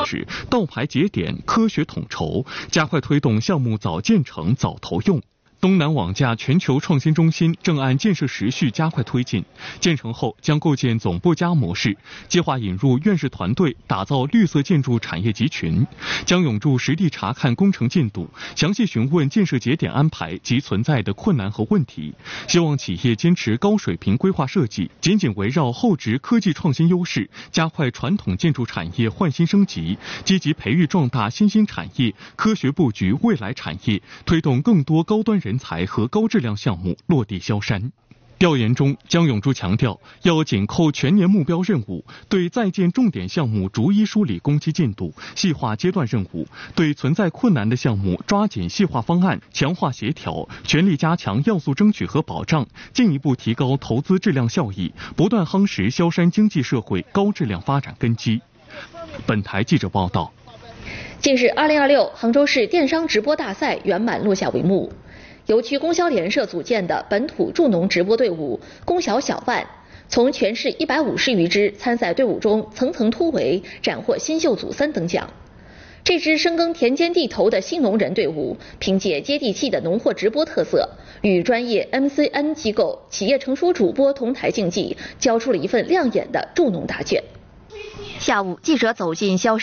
址、倒排节点科学统筹，加快推动项目早建成、早投用。东南网架全球创新中心正按建设时序加快推进，建成后将构建总部加模式，计划引入院士团队，打造绿色建筑产业集群，将永驻实地查看工程进度，详细询问建设节点安排及存在的困难和问题。希望企业坚持高水平规划设计，紧紧围绕后置科技创新优势，加快传统建筑产业换新升级，积极培育壮大新兴产业，科学布局未来产业，推动更多高端人才和高质量项目落地萧山。调研中，江永柱强调，要紧扣全年目标任务，对在建重点项目逐一梳理工期进度，细化阶段任务；对存在困难的项目，抓紧细化方案，强化协调，全力加强要素争取和保障，进一步提高投资质量效益，不断夯实萧山经济社会高质量发展根基。本台记者报道。 近日，2026杭州市电商直播大赛圆满落下帷幕。由区供销联社组建的本土助农直播队伍“供小小万”，从全市150余支参赛队伍中层层突围，斩获新秀组3等奖。这支深耕田间地头的新农人队伍，凭借接地气的农货直播特色，与专业 MCN 机构、企业成熟主播同台竞技，交出了一份亮眼的助农答卷。下午，记者走进萧